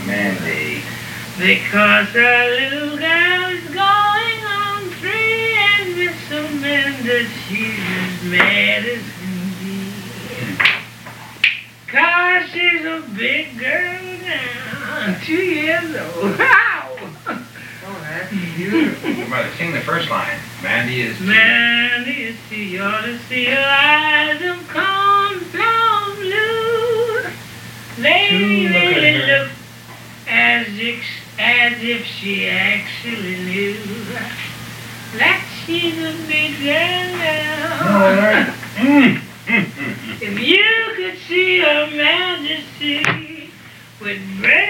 Mandy. Because our little girl is going on 3, and Miss Amanda, she's as mad as can be. 'Cause she's a big girl now, 2 years old. Wow! Oh, that's beautiful. Everybody, sing the first line. Mandy is... Mandy is you ought to see her eyes of cornflower blue. They really look as if she actually knew that she's a big girl now. If you could see her majesty with breast